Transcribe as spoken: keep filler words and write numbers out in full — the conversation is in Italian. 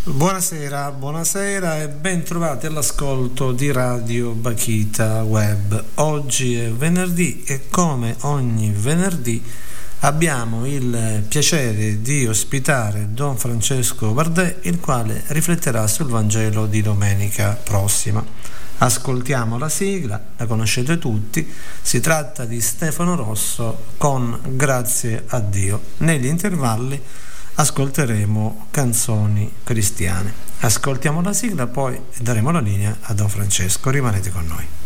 Buonasera, buonasera e ben trovati all'ascolto di Radio Bakhita Web. Oggi è venerdì e come ogni venerdì abbiamo il piacere di ospitare Don Francesco Bardè, il quale rifletterà sul Vangelo di domenica prossima. Ascoltiamo la sigla, la conoscete tutti, si tratta di Stefano Rosso con Grazie a Dio. Negli intervalli ascolteremo canzoni cristiane. Ascoltiamo la sigla, poi daremo la linea a Don Francesco. Rimanete con noi.